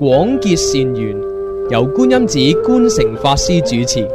廣結善緣，由觀音寺觀誠法師主持。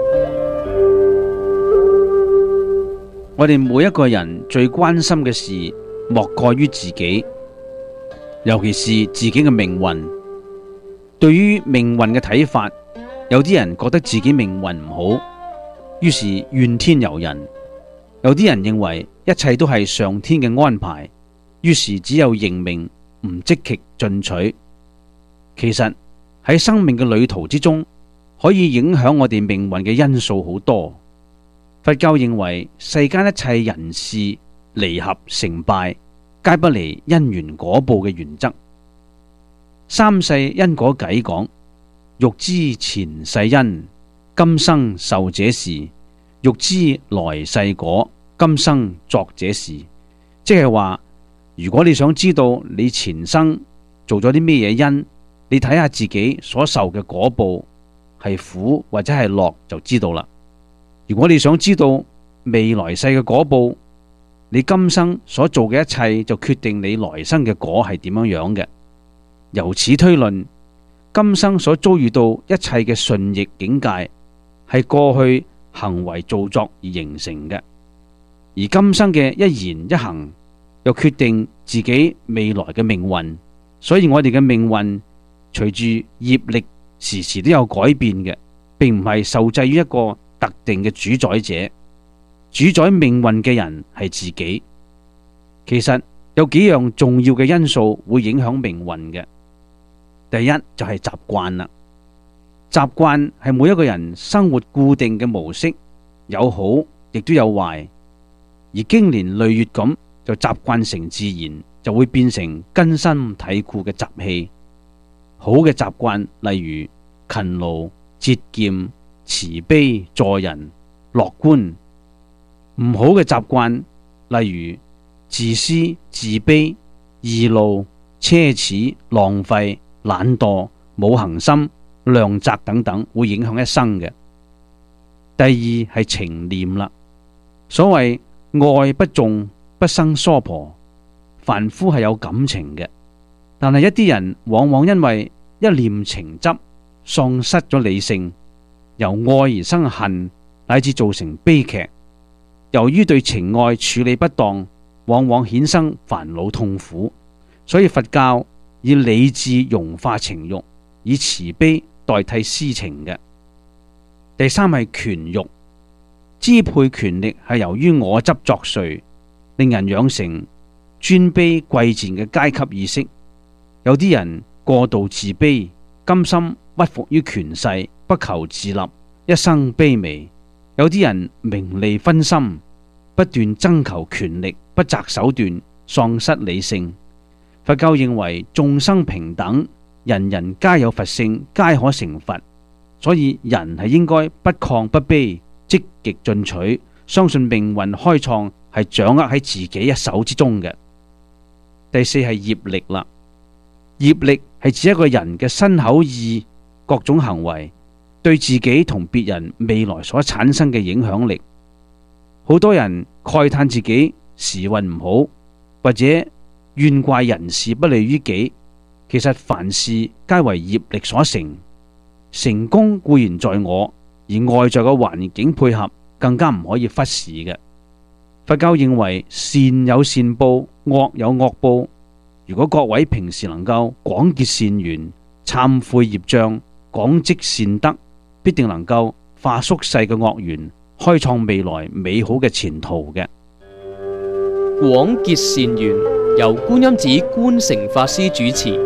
我哋每一個人最關心嘅事，莫過於自己，尤其是自己嘅命運。對於命運嘅睇法，有啲人覺得自己命運唔好，於是怨天尤人；有啲人認為一切都係上天嘅安排，於是只有認命，唔積極進取。其實喺生命嘅旅途之中，可以影響我哋命運嘅因素好多。佛教認為世間一切人事離合成敗，皆不離因緣果報嘅原則。三世因果偈講：欲知前世因，今生受這事；欲知來世果，今生作這事。即係話，如果你想知道你前生做咗啲咩嘢因，你睇下自己所受嘅果報係苦或者係樂，就知道啦。如果你想知道未來世嘅果報，你今生所做嘅一切就決定你來生嘅果係點樣樣嘅。由此推論，今生所遭遇到一切嘅順逆境界，係過去行為造作而形成嘅，而今生嘅一言一行又決定自己未來嘅命運。所以我哋嘅命運隨住業力時時都有改變嘅，並唔係受制於一個特定嘅主宰者。主宰命運嘅人係自己。其實有幾樣重要嘅因素會影響命運嘅。第一就係習慣啦。習慣係每一個人生活固定嘅模式，有好亦都有壞，而經年累月咁就習慣成自然，就會變成根深蒂固嘅習氣。好嘅習慣，例如勤勞、節儉、慈悲、助人、樂觀；唔好嘅習慣，例如自私、自卑、易怒、奢侈、浪費、懶惰、冇恒心、量責等等，會影響一生嘅。第二係情念啦。所謂愛不重，不生娑婆。凡夫係有感情嘅，但係一啲人往往因為一念情執，喪失咗理性，由愛而生恨，乃至造成悲劇。由於對情愛處理不當，往往衍生煩惱痛苦。所以佛教以理智融化情欲，以慈悲代替私情嘅。第三係權欲，支配權力係由於我執作祟，令人養成尊卑貴賤嘅階級意識。有啲人過度自卑，甘心屈服於權勢，不求自立，一生卑微。有啲人名利分心，不斷爭求權力，不擇手段，喪失理性。佛教認為眾生平等，人人皆有佛性，皆可成佛。所以人係應該不亢不卑，積極進取，相信命運開創係掌握喺自己一手之中嘅。第四係業力啦。業力係指一個人嘅身口意各種行為對自己同別人未來所產生嘅影響力。好多人慨嘆自己時運唔好，或者怨怪人事不利於己。其實凡事皆為業力所成，成功固然在我，而外在嘅環境配合更加唔可以忽視嘅。佛教認為善有善報，惡有惡報。如果各位平時能夠廣結善緣，懺悔業障，廣積善德，必定能夠化宿世嘅惡緣，開創未來美好嘅前途嘅。 廣結善緣，由觀音寺觀誠法師主持。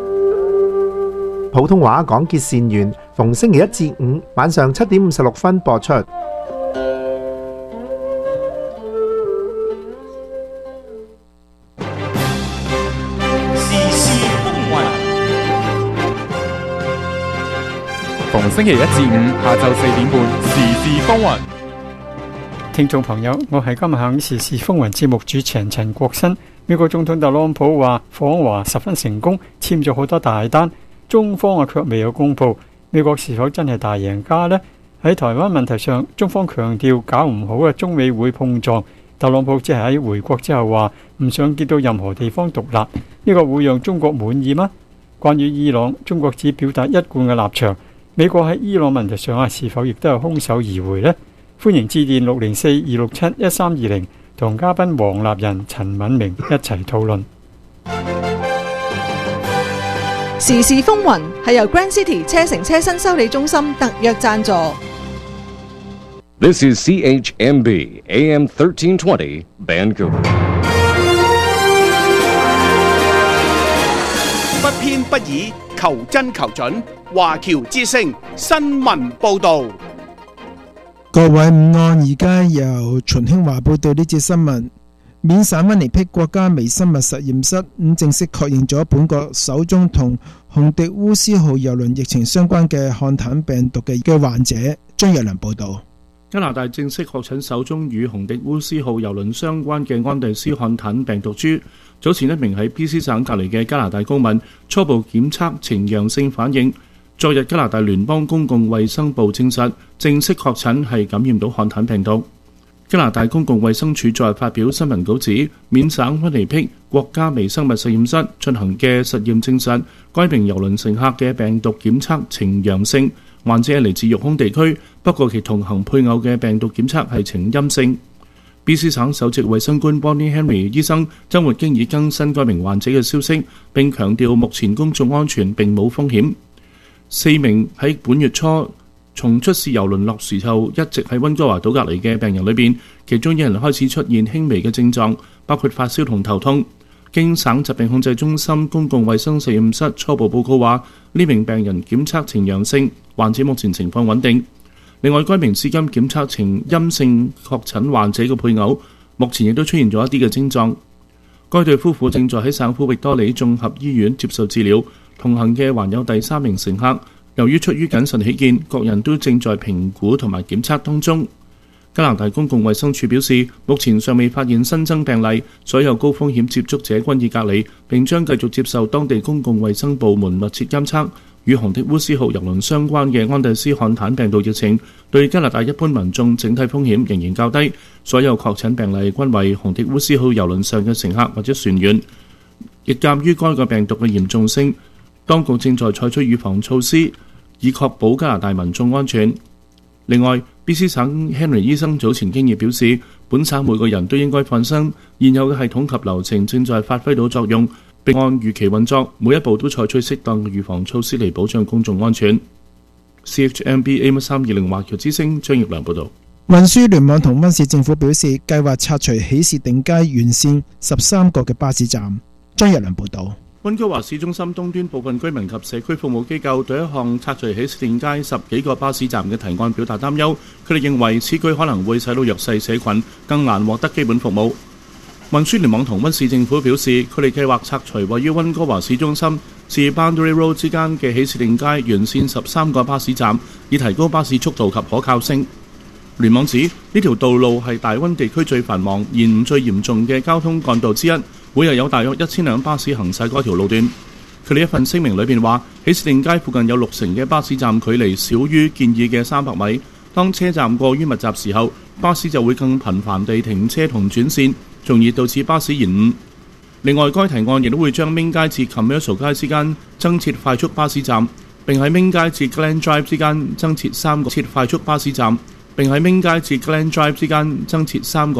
普通話廣結善緣，逢星期一至五晚上7:56播出。 逢星期一至五下晝4:半，時事風雲。 聽眾朋友，我係今日響時事風雲節目主持人陳國新。美國總統特朗普話訪華十分成功，簽咗好多大單，中方卻未有公布。美國是否真係大贏家呢？喺台灣問題上，中方強調搞唔好嘅中美會碰撞。特朗普只係喺回國之後話唔想見到任何地方獨立，呢個會讓中國滿意嗎？ 關於伊朗，中國只表達一貫嘅立場。美國喺伊朗問題上是否亦都係空手而回呢？歡迎致電604-267-1320，同嘉賓黃立仁、陳敏明一齊討論。 時事風雲係由 Grand City 車城車身修理中心特約贊助。 This is CHMB AM 1320 Vancouver。 不偏不倚，求真求準。華僑之聲新聞報導。 各位午安，而家由秦興華報道呢節新聞。緬省溫尼碧國家微生物實驗室正式確認咗本國首宗同洪迪烏斯號郵輪疫情相關嘅漢坦病毒嘅患者。張若良報道。 加拿大正式確診首宗與洪迪烏斯號郵輪相關嘅安第斯漢坦病毒株。早前一名喺 BC 省隔離嘅加拿大公民初步檢測呈陽性反應，昨日加拿大聯邦公共衛生部證實正式確診係感染到漢坦病毒。加拿大公共衛生署昨日發表新聞稿指，緬省溫尼碧國家微生物實驗室進行嘅實驗證實，該名郵輪乘客嘅病毒檢測呈陽性，患者係嚟自育空地區，不過其同行配偶嘅病毒檢測係呈陰性。BC 省首席衛生官 Bonnie Henry 醫生週末經已更新該名患者嘅消息，並強調目前公眾安全並冇風險。4名喺本月初從出事郵輪落時後一直喺溫哥華島隔離嘅病人裏邊，其中一人開始出現輕微嘅症狀，包括發燒同頭痛。經省疾病控制中心公共衛生實驗室初步報告話，呢名病人檢測呈陽性，患者目前情況穩定。另外，該名至今檢測呈陰性確診患者嘅配偶，目前亦都出現咗一啲嘅症狀。該對夫婦正在喺省府域多利綜合醫院接受治療，同行嘅還有第3名乘客。由於出於謹慎起見，各人都正在評估同埋檢測當中。加拿大公共衛生署表示，目前尚未發現新增病例，所有高風險接觸者均已隔離，並將繼續接受當地公共衛生部門密切監測。與洪迪烏斯號郵輪相關嘅安第斯漢坦病毒疫情，對加拿大一般民眾整體風險仍然較低。所有確診病例均為洪迪烏斯號郵輪上嘅乘客或者船員。亦鑑於該個病毒嘅嚴重性，當局正在採取預防措施，以確保加拿大民眾安全。另外 ，BC 省 Henry 醫生早前經已表示，本省每個人都應該放心，現有嘅系統及流程正在發揮到作用，並按預期運作，每一步都採取適當嘅預防措施嚟保障公眾安全。CHMB AM320 華僑之聲張業良報導。 運輸聯網同溫市政府表示，計劃拆除喜士定街沿線13個嘅巴士站。張業良報導。 溫哥華市中心東端部分居民及社區服務機構對一項拆除喜士定街10幾個巴士站嘅提案表達擔憂，佢哋認為此舉可能會使到弱勢社群更難獲得基本服務。運輸聯網同溫市政府表示，佢哋計劃拆除位於溫哥華市中心至 Boundary Road 之間嘅喜士定街沿線13個巴士站，以提高巴士速度及可靠性。聯網指呢條道路係大溫地區最繁忙、延誤最嚴重嘅交通幹道之一，每日有大約1000輛巴士行駛嗰條路段。佢哋一份聲明裏邊話，喜士定街附近有60%嘅巴士站距離少於建議嘅300米。當車站過於密集時候，巴士就會更頻繁地停車同轉線，從而導致巴士延誤。另外，該提案亦都會將 Main 街至 Commercial 街之間增設快速巴士站，並喺 Main 街至 Glen Drive 之間增設3個快速巴士站，並喺 Main 街至 Glen Drive 之間增設3個